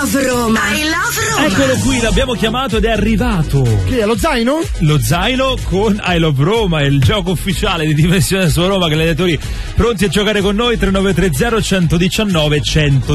love Roma. I love Roma. Eccolo qui, l'abbiamo chiamato ed è arrivato. Che è lo zaino? Lo zaino con I Love Roma, il gioco ufficiale di Dimensione su Roma. Gladiatori pronti a giocare con noi. 3930 119 100.